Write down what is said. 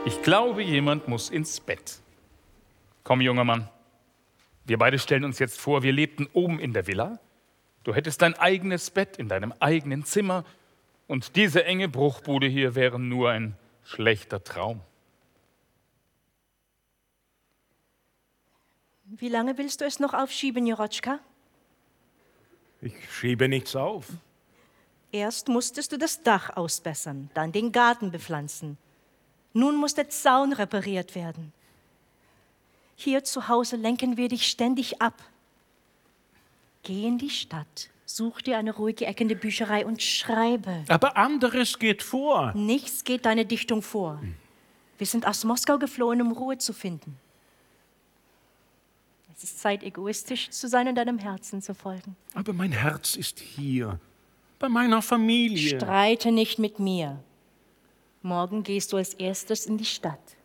Ich glaube, jemand muss ins Bett. Komm, junger Mann. Wir beide stellen uns jetzt vor, wir lebten oben in der Villa. Du hättest dein eigenes Bett in deinem eigenen Zimmer und diese enge Bruchbude hier wäre nur ein schlechter Traum. Wie lange willst du es noch aufschieben, Jorotschka? Ich schiebe nichts auf. Erst musstest du das Dach ausbessern, dann den Garten bepflanzen. Nun muss der Zaun repariert werden. Hier zu Hause lenken wir dich ständig ab. Geh in die Stadt, such dir eine ruhige Ecke in der Bücherei und schreibe. Aber anderes geht vor. Nichts geht deine Dichtung vor. Wir sind aus Moskau geflohen, um Ruhe zu finden. Es ist Zeit, egoistisch zu sein und deinem Herzen zu folgen. Aber mein Herz ist hier, bei meiner Familie. Streite nicht mit mir. Morgen gehst du als erstes in die Stadt.